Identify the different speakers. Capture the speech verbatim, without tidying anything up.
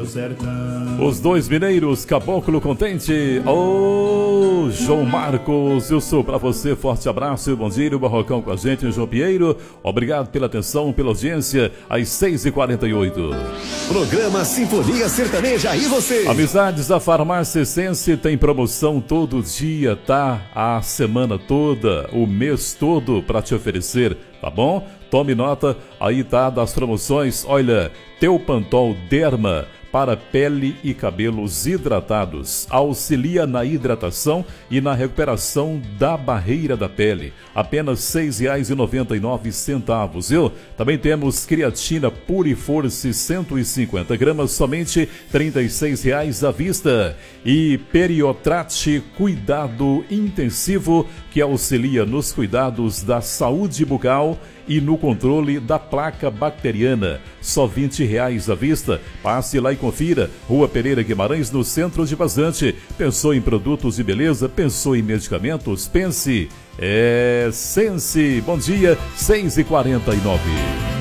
Speaker 1: sertão.
Speaker 2: Os dois mineiros, Caboclo Contente. Ô, oh, João Marcos, eu sou pra você, forte abraço, bom dia, o Barrocão com a gente, João Pinheiro. Obrigado pela atenção, pela audiência, às seis e quarenta e oito.
Speaker 3: Programa Sinfonia Sertaneja, e você?
Speaker 2: Amizades, a Farmácia Essence tem promoção todo dia, tá? A semana toda, o mês todo pra te oferecer, tá bom? Tome nota, aí tá das promoções. Olha, Teopantol Derma para pele e cabelos hidratados. Auxilia na hidratação e na recuperação da barreira da pele. Apenas seis reais e noventa e nove centavos, viu? Também temos creatina Puriforce cento e cinquenta gramas, somente trinta e seis reais à vista. E Periotrate Cuidado Intensivo, que auxilia nos cuidados da saúde bucal e no controle da placa bacteriana. Só vinte reais à vista. Passe lá e confira. Rua Pereira Guimarães, no centro de Vazante. Pensou em produtos de beleza? Pensou em medicamentos? Pense. É Sense. Bom dia, seis e quarenta e nove.